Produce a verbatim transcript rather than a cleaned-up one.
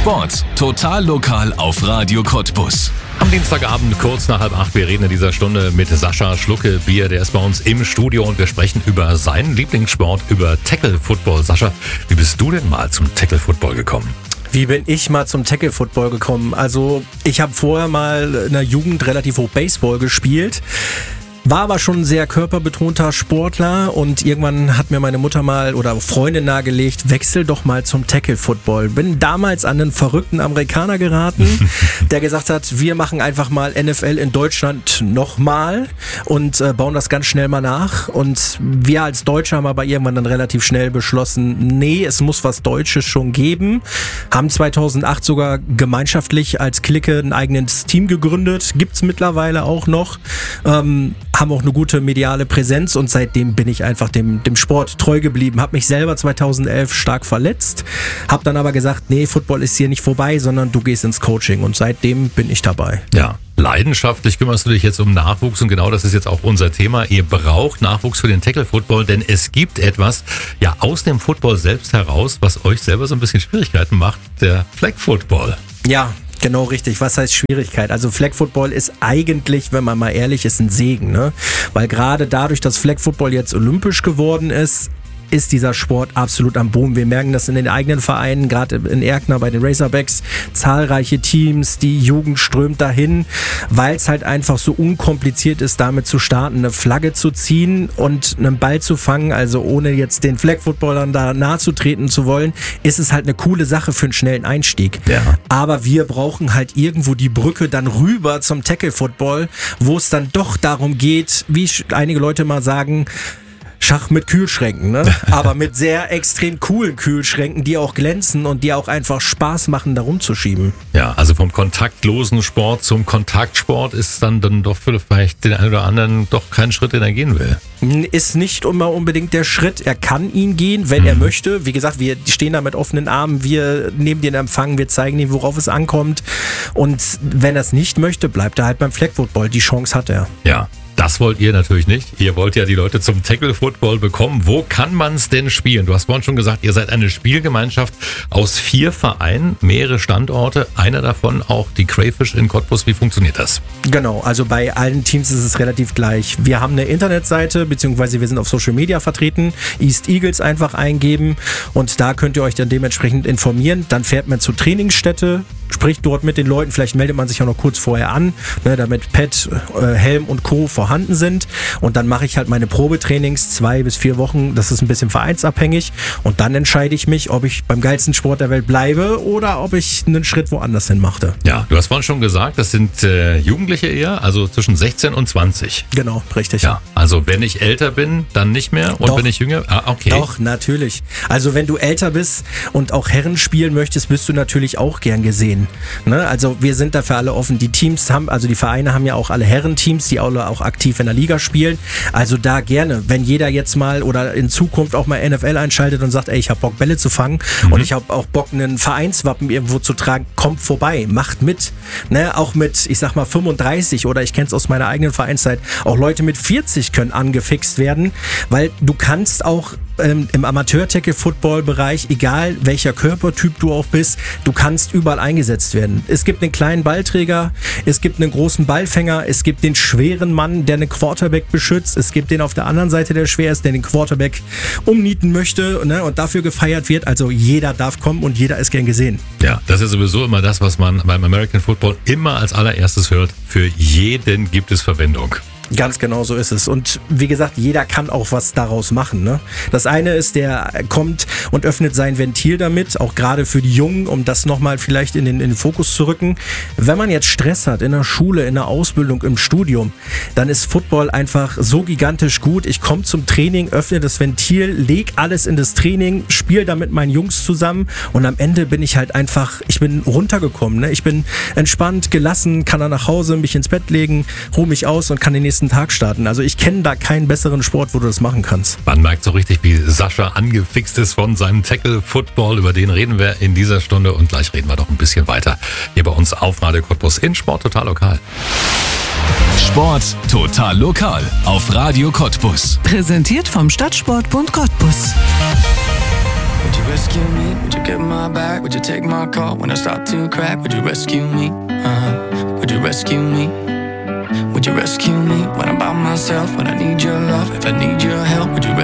Sport, total lokal auf Radio Cottbus. Am Dienstagabend kurz nach halb acht. Wir reden in dieser Stunde mit Sascha Schlucke-Bier. Der ist bei uns im Studio und wir sprechen über seinen Lieblingssport, über Tackle Football. Sascha, wie bist du denn mal zum Tackle Football gekommen? Wie bin ich mal zum Tackle Football gekommen? Also ich habe vorher mal in der Jugend relativ hoch Baseball gespielt. War aber schon ein sehr körperbetonter Sportler und irgendwann hat mir meine Mutter mal oder Freundin nahegelegt, wechsel doch mal zum Tackle-Football. Bin damals an einen verrückten Amerikaner geraten, der gesagt hat, wir machen einfach mal N F L in Deutschland nochmal und äh, bauen das ganz schnell mal nach. Und wir als Deutsche haben aber irgendwann dann relativ schnell beschlossen, nee, es muss was Deutsches schon geben. Haben zweitausendacht sogar gemeinschaftlich als Clique ein eigenes Team gegründet, gibt's mittlerweile auch noch. Ähm, haben auch eine gute mediale Präsenz und seitdem bin ich einfach dem, dem Sport treu geblieben. Habe mich selber zweitausendelf stark verletzt, habe dann aber gesagt, nee, Football ist hier nicht vorbei, sondern du gehst ins Coaching und seitdem bin ich dabei. Ja, leidenschaftlich kümmerst du dich jetzt um Nachwuchs und genau das ist jetzt auch unser Thema. Ihr braucht Nachwuchs für den Tackle-Football, denn es gibt etwas ja aus dem Football selbst heraus, was euch selber so ein bisschen Schwierigkeiten macht, der Flag-Football. Ja, genau richtig. Was heißt Schwierigkeit? Also Flag Football ist eigentlich, wenn man mal ehrlich ist, ein Segen, ne? Weil gerade dadurch, dass Flag Football jetzt olympisch geworden ist, ist dieser Sport absolut am Boom. Wir merken das in den eigenen Vereinen, gerade in Erkner bei den Razorbacks, zahlreiche Teams, die Jugend strömt dahin, weil es halt einfach so unkompliziert ist, damit zu starten, eine Flagge zu ziehen und einen Ball zu fangen, also ohne jetzt den Flag-Footballern da nahe zu treten zu wollen, ist es halt eine coole Sache für einen schnellen Einstieg. Ja. Aber wir brauchen halt irgendwo die Brücke dann rüber zum Tackle-Football, wo es dann doch darum geht, wie einige Leute mal sagen, Schach mit Kühlschränken, ne? Aber mit sehr extrem coolen Kühlschränken, die auch glänzen und die auch einfach Spaß machen, da rumzuschieben. Ja, also vom kontaktlosen Sport zum Kontaktsport ist dann, dann doch für vielleicht den einen oder anderen doch kein Schritt, den er gehen will. Ist nicht immer unbedingt der Schritt. Er kann ihn gehen, wenn mhm. er möchte. Wie gesagt, wir stehen da mit offenen Armen, wir nehmen den Empfang, wir zeigen ihm, worauf es ankommt. Und wenn er es nicht möchte, bleibt er halt beim Flag Football. Die Chance hat er. Ja. Das wollt ihr natürlich nicht. Ihr wollt ja die Leute zum Tackle-Football bekommen. Wo kann man es denn spielen? Du hast vorhin schon gesagt, ihr seid eine Spielgemeinschaft aus vier Vereinen, mehrere Standorte, einer davon auch die Crayfish in Cottbus. Wie funktioniert das? Genau, also bei allen Teams ist es relativ gleich. Wir haben eine Internetseite, beziehungsweise wir sind auf Social Media vertreten. East Eagles einfach eingeben und da könnt ihr euch dann dementsprechend informieren. Dann fährt man zur Trainingsstätte, spricht dort mit den Leuten, vielleicht meldet man sich auch noch kurz vorher an, ne, damit Pad, äh, Helm und Co. vorhanden sind und dann mache ich halt meine Probetrainings, zwei bis vier Wochen, das ist ein bisschen vereinsabhängig und dann entscheide ich mich, ob ich beim geilsten Sport der Welt bleibe oder ob ich einen Schritt woanders hin mache. Ja, du hast vorhin schon gesagt, das sind äh, Jugendliche eher, also zwischen sechzehn und zwanzig. Genau, richtig. Ja, also wenn ich älter bin, dann nicht mehr und Doch. wenn ich jünger, ah, okay. Doch, natürlich. Also wenn du älter bist und auch Herren spielen möchtest, bist du natürlich auch gern gesehen. Ne? Also wir sind dafür alle offen. Die Teams haben, also die Vereine haben ja auch alle Herrenteams, die alle auch aktiv in der Liga spielen. Also da gerne, wenn jeder jetzt mal oder in Zukunft auch mal N F L einschaltet und sagt, ey, ich habe Bock Bälle zu fangen mhm. und ich habe auch Bock einen Vereinswappen irgendwo zu tragen, kommt vorbei, macht mit. Ne? Auch mit, ich sag mal fünfunddreißig oder ich kenne es aus meiner eigenen Vereinszeit, auch Leute mit vierzig können angefixt werden, weil du kannst auch ähm, im Amateur-Tackle-Football-Bereich, egal welcher Körpertyp du auch bist, du kannst überall eingesetzt werden. Es gibt einen kleinen Ballträger, es gibt einen großen Ballfänger, es gibt den schweren Mann, der einen Quarterback beschützt, es gibt den auf der anderen Seite, der schwer ist, der den Quarterback umnieten möchte, ne, und dafür gefeiert wird. Also jeder darf kommen und jeder ist gern gesehen. Ja, das ist sowieso immer das, was man beim American Football immer als allererstes hört. Für jeden gibt es Verwendung. Ganz genau so ist es. Und wie gesagt, jeder kann auch was daraus machen. Ne? Das eine ist, der kommt und öffnet sein Ventil damit, auch gerade für die Jungen, um das nochmal vielleicht in den, in den Fokus zu rücken. Wenn man jetzt Stress hat in der Schule, in der Ausbildung, im Studium, dann ist Football einfach so gigantisch gut. Ich komme zum Training, öffne das Ventil, leg alles in das Training, spiele da mit meinen Jungs zusammen und am Ende bin ich halt einfach, ich bin runtergekommen. Ne? Ich bin entspannt, gelassen, kann dann nach Hause mich ins Bett legen, ruhe mich aus und kann den nächsten Tag starten. Also ich kenne da keinen besseren Sport, wo du das machen kannst. Man merkt so richtig, wie Sascha angefixt ist von seinem Tackle-Football. Über den reden wir in dieser Stunde und gleich reden wir doch ein bisschen weiter hier bei uns auf Radio Cottbus in Sport total lokal. Sport total lokal auf Radio Cottbus. Präsentiert vom Stadtsportbund Cottbus. Would you rescue me? Would you get my back? Would you take my call when I start to crack? Would you rescue me? Uh-huh. Would you rescue me? Would you rescue me when I'm by myself? When I need your love, if I need your help, would you